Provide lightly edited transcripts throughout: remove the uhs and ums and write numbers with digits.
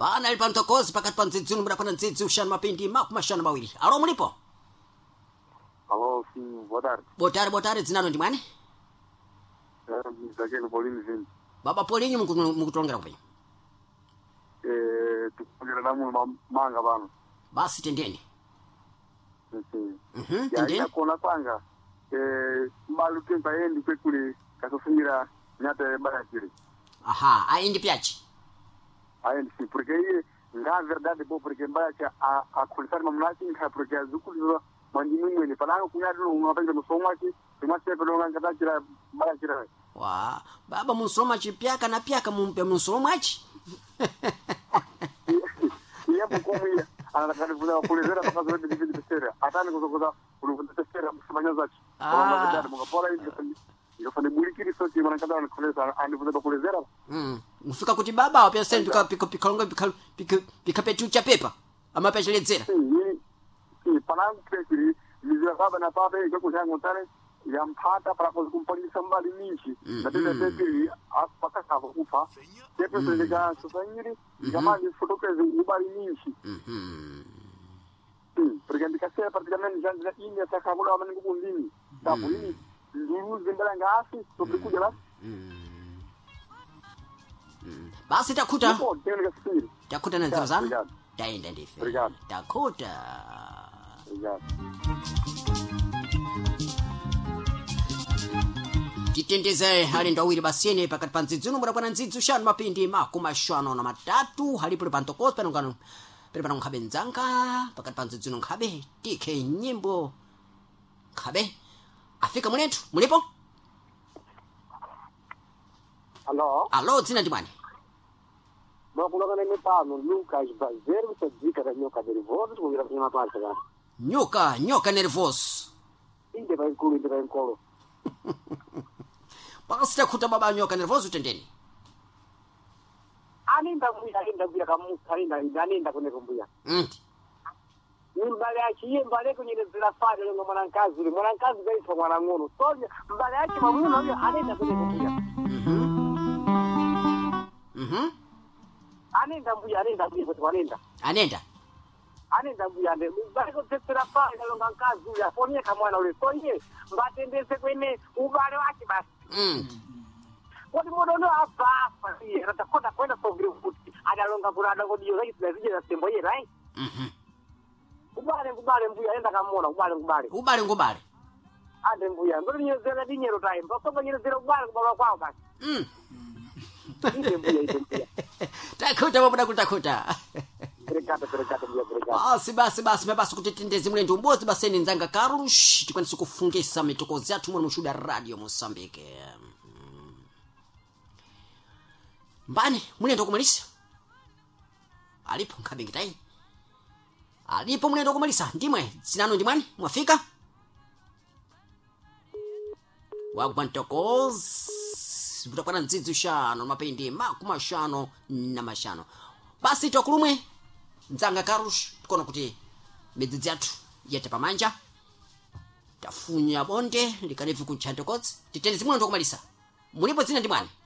Pana ilipantokozi pakati pa Nzidzuni mrapana Nzidzi ushanu mapindi maku mashanu mawili. Alo mulipo? Alo, boa tarde zinano ndi mwani? Mzakelo Pauline Vini. Baba Pauline mukutongera kupenye? Tukongera namu manga bano. Basi tendeni. Ya Tendeni. kona kwanga. Malu tempa yendi kwekule kasofungira nyata barakiri. Aha, aindi piachi. Ayendi si porque iye nga verdade bo porque mbacha a kulisana mamlaki nka porque azukulu mandimwe ni palanga kunyadulu ungapenza musomaki tumasepe longa ngadakira barakira. Wa, baba musoma chipiaka na piaka mumpe musomachi. Iya bukomu anataka kula kulezera mpaka zote hivi testera atani kuzokoza kulezera testera msifanya zachi kwa madada mkapola hivi yofanya bulikiri sote mwanakada anakuleza anivuza kulezera Mfika kuti baba wapia senti pikalonga pikapetu cha pepa ama peshelezera panangu pekiri mizira baba na baba yeye kushanga mtare yampata para kumpandisha mbali mishi na tena pekiri apaka kava kufa tepe sendeka sosanyiri jamani fotokezi ubali mishi porque ndikasema praticamente janja ini atakabula amani ngundini sabu ini nduruzi ndala ngasi topikuja basi basi takuta tenga siri takuta na nzozana taenda ndife Obrigado. takuta obrigado titendeze hali ndawiri basene pakati pa Nzidzuni murapana Nzidzi ushanu mapindi makumashanu na matatu halipo pantokozi panongano pano nkhabe nzanga pakati pa Nzidzuni nkhabe tike nyimbo nkhabe afika munetu mulipo? Alo dzina ndi mwani? Makulaka na mepano Lucas Bazeiro Sadzika da nyoka nervoso kugira kuna pasta kana. Nyoka nervoso. Inde vai nkolo. Basi takuta baba nyoka nervoso tendeni. Aninda kuya kamu aninda kune kumbuya. Mbale yake mbale kwenye zira fadi ngo mwanankazi gaitwa mwanangono. Soje mbale yake mamuno hiyo aninda kune kumbuya. Anenda kwa anenda. Anenda mbuyande. Mbale ko tetera fadi ngo nkankazi ya ponye kamwana ule. Soje mbatendese kwene ubale wake basi. Wadi modono hapa si ratakonda kwenda sogri kuti adalonga kurada ngodi yo zile zile sembo ye right kubale mbuya enda kamona kubale ande mbuya ngori nyezera dinyero time bako nyezera kubale kubala kwao basi inde mbuya takuta baba kutakuta Berekata basi kutitendeze mlendo mbozi baseni nzanga Karush tikwanisa kufungisa mitokozi yathu mwana mushuda radio Mozambique. Mbani mulendo kumalisa alipo nkhabe ngitai alipo mulendo kumalisa ndimwe zinano ndi mwani mwafika wagwantokozi vutakwana Nzidzi ushanu mapindi makumashanu na mashanu basi tokulumwe nzanga Karush tikona kuti midzidzi yathu yete pamanja tafunya bonde likanevi kunchantokozi titendeze mulendo kumalisa mulipo dzina ndi mwani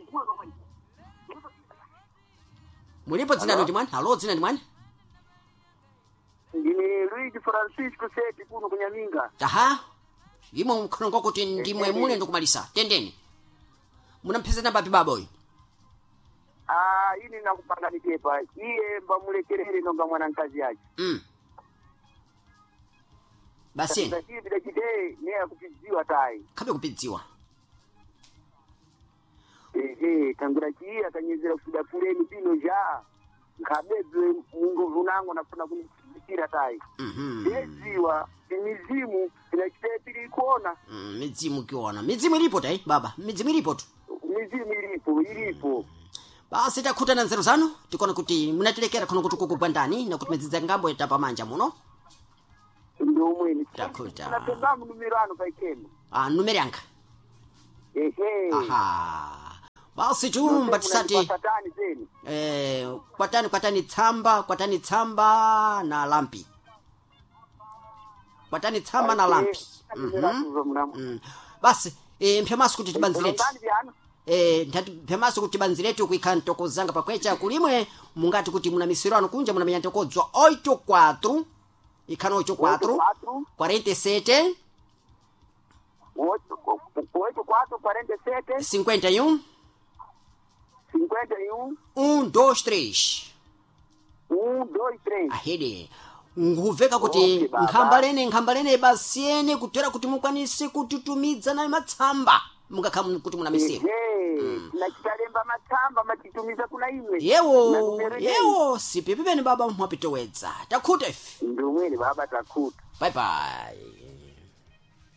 mulipo dzina ndi mwani alo dzina ndi mwani ndine Luigi Francisco Seti kuno kunyaminga aha imo mkhonongo kuti ndimwe mulendo kumalisa tendeni munampezana bapi baboyo ini nakupanga nikepa iye mbamulekerere nonga mwanankazi yake basi ndakiri bila kide ne kupidziwa tai kabe kupidziwa kangura kia kanyezera kuda fuleni pino ja nkabezwe mungu unango nafuna kunikira tai yeziwa mizimu inachitepili kuona mizimu kiona mizimu ilipo tai baba mizimu ilipo tu mizimu ilipo basi takuta na nzeru zanu tikona kuti munatilekera kono kuti kukubwandani na kuti mizizi ngambo yatapa manja muno ndio mweni takuta na tebamu numero ano kaikeni numero yanga aha basi chumba tisati kwatani tsamba na lampi basi mpya masu kuti tibanzileti ndati pemaso kuti banzi letu kuikhala ntokozanga pakwecha kulimwe mungati kuti muna misirano kunja muna menya ntokodzwa 84 ikhano 84 47 51 123 ahede nguveka kuti nkhambalene basiyene kutera kuti mukwanise kututumidza nayo matsamba mungakhala kuti muna misiro nachitalemba matsamba matitumiza kuna imwe yewo sipipi bene baba mwapitowedza takhuta ife ndumwene baba takhuta bye bye